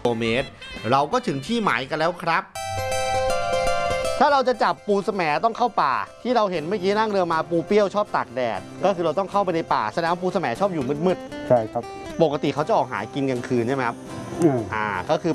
กิโลเมตรเราก็ถึงที่หมายกันแล้วครับ ถ้าเราจะจับปูแสมต้องเข้าป่าที่เราเห็นเมื่อกี้นั่งเรือมาปูเปรี้ยวชอบตากแดดก็คือเราต้องเข้าไปในป่าแสดงว่าปูแสมชอบอยู่มืดใช่ครับๆปกติเขาจะออกหากินกลางคืนใช่ไหมครับก็คือ